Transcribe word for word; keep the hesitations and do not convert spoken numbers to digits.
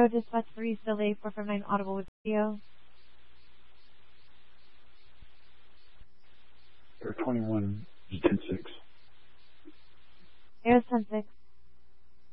zero, dispatch three, still eight four five nine, audible with video. Air twenty-one, ten six. Air ten six.